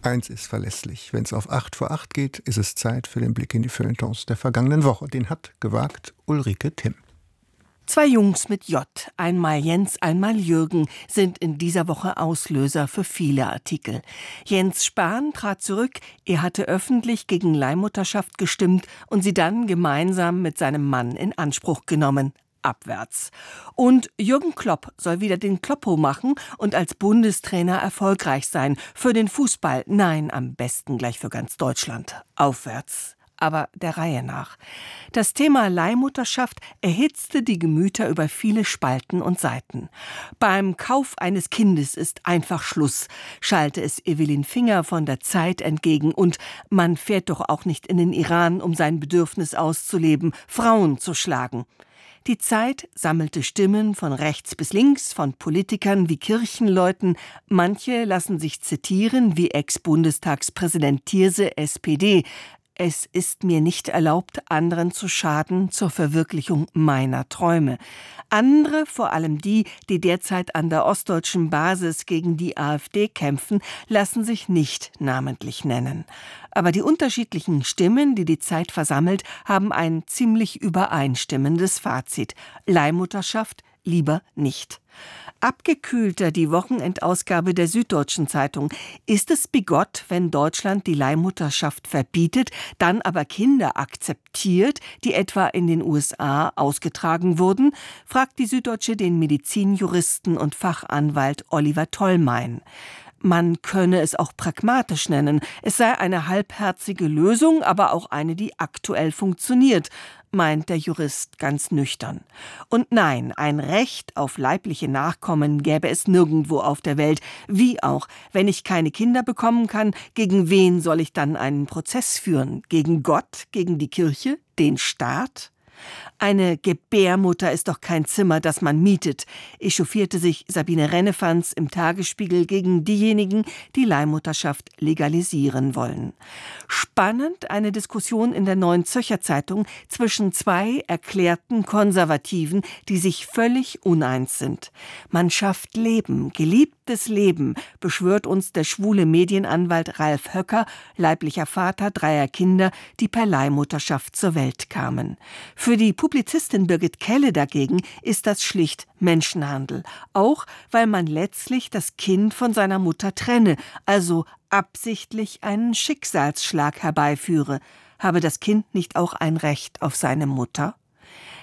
Eins ist verlässlich: Wenn es auf 8 vor 8 geht, ist es Zeit für den Blick in die Feuilletons der vergangenen Woche. Den hat gewagt Ulrike Timm. Zwei Jungs mit J, einmal Jens, einmal Jürgen, sind in dieser Woche Auslöser für viele Artikel. Jens Spahn trat zurück, er hatte öffentlich gegen Leihmutterschaft gestimmt und sie dann gemeinsam mit seinem Mann in Anspruch genommen. Abwärts. Und Jürgen Klopp soll wieder den Kloppo machen und als Bundestrainer erfolgreich sein. Für den Fußball, nein, am besten gleich für ganz Deutschland. Aufwärts. Aber der Reihe nach. Das Thema Leihmutterschaft erhitzte die Gemüter über viele Spalten und Seiten. Beim Kauf eines Kindes ist einfach Schluss, schallte es Evelyn Finger von der Zeit entgegen. Und man fährt doch auch nicht in den Iran, um sein Bedürfnis auszuleben, Frauen zu schlagen. Die Zeit sammelte Stimmen von rechts bis links, von Politikern wie Kirchenleuten. Manche lassen sich zitieren, wie Ex-Bundestagspräsident Thierse, SPD. Es ist mir nicht erlaubt, anderen zu schaden zur Verwirklichung meiner Träume. Andere, vor allem die, die derzeit an der ostdeutschen Basis gegen die AfD kämpfen, lassen sich nicht namentlich nennen. Aber die unterschiedlichen Stimmen, die die Zeit versammelt, haben ein ziemlich übereinstimmendes Fazit: Leihmutterschaft lieber nicht. Abgekühlter die Wochenendausgabe der Süddeutschen Zeitung. Ist es bigott, wenn Deutschland die Leihmutterschaft verbietet, dann aber Kinder akzeptiert, die etwa in den USA ausgetragen wurden, fragt die Süddeutsche den Medizinjuristen und Fachanwalt Oliver Tollmein. Man könne es auch pragmatisch nennen. Es sei eine halbherzige Lösung, aber auch eine, die aktuell funktioniert, meint der Jurist ganz nüchtern. Und nein, ein Recht auf leibliche Nachkommen gäbe es nirgendwo auf der Welt. Wie auch, wenn ich keine Kinder bekommen kann, gegen wen soll ich dann einen Prozess führen? Gegen Gott? Gegen die Kirche? Den Staat? Eine Gebärmutter ist doch kein Zimmer, das man mietet, echauffierte sich Sabine Rennefanz im Tagesspiegel gegen diejenigen, die Leihmutterschaft legalisieren wollen. Spannend eine Diskussion in der Neuen Zürcher Zeitung zwischen zwei erklärten Konservativen, die sich völlig uneins sind. Man schafft Leben, geliebtes Leben, beschwört uns der schwule Medienanwalt Ralf Höcker, leiblicher Vater 3 Kinder, die per Leihmutterschaft zur Welt kamen. Für die Publizistin Birgit Kelle dagegen ist das schlicht Menschenhandel. Auch weil man letztlich das Kind von seiner Mutter trenne, also absichtlich einen Schicksalsschlag herbeiführe. Habe das Kind nicht auch ein Recht auf seine Mutter?